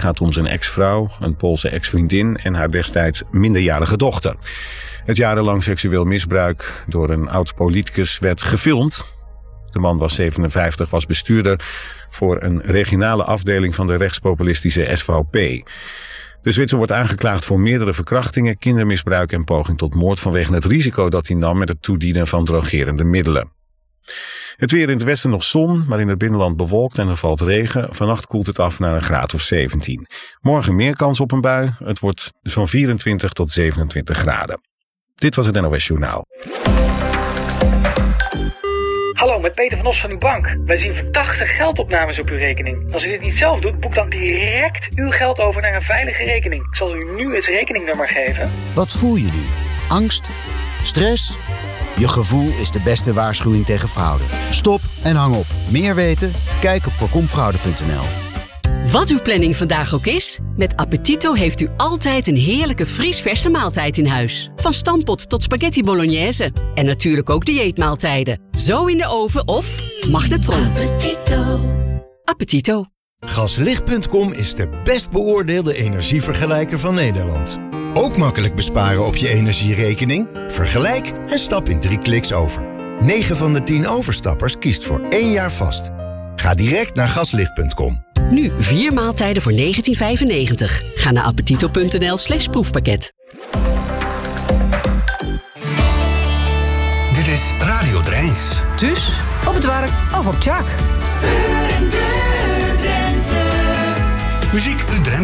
gaat om zijn ex-vrouw, een Poolse ex-vriendin en haar destijds minderjarige dochter. Het jarenlang seksueel misbruik door een oud-politicus werd gefilmd. De man was 57, was bestuurder voor een regionale afdeling van de rechtspopulistische SVP. De Zwitser wordt aangeklaagd voor meerdere verkrachtingen, kindermisbruik en poging tot moord vanwege het risico dat hij nam met het toedienen van drogerende middelen. Het weer in het westen nog zon, maar in het binnenland bewolkt en er valt regen. Vannacht koelt het af naar een graad of 17. Morgen meer kans op een bui. Het wordt van 24 tot 27 graden. Dit was het NOS Journaal. Hallo, met Peter van Os van uw bank. Wij zien verdachte geldopnames op uw rekening. Als u dit niet zelf doet, boek dan direct uw geld over naar een veilige rekening. Ik zal u nu het rekeningnummer geven. Wat voel je nu? Angst? Stress? Je gevoel is de beste waarschuwing tegen fraude. Stop en hang op. Meer weten? Kijk op voorkomfraude.nl. Wat uw planning vandaag ook is, met Appetito heeft u altijd een heerlijke vriesverse maaltijd in huis. Van stampot tot spaghetti bolognese. En natuurlijk ook dieetmaaltijden. Zo in de oven of magnetron. Appetito. Appetito. Gaslicht.com is de best beoordeelde energievergelijker van Nederland. Ook makkelijk besparen op je energierekening? Vergelijk en stap in 3 kliks over. 9 van de 10 overstappers kiest voor 1 jaar vast. Ga direct naar gaslicht.com. Nu 4 maaltijden voor €19,95. Ga naar appetito.nl/proefpakket. Dit is Radio Drijns. Dus op het werk of op Tjaak. Muziek uit Drenthe.